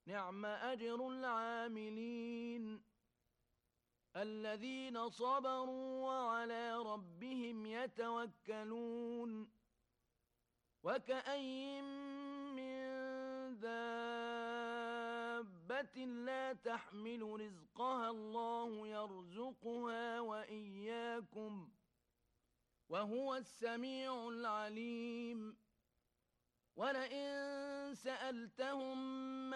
نعم أجر العاملين الذين صبروا وعلى ربهم يتوكلون وكأين من دابة لا تحمل رزقها الله يرزقها وإياكم وهو السميع العليم ولئن سألتهم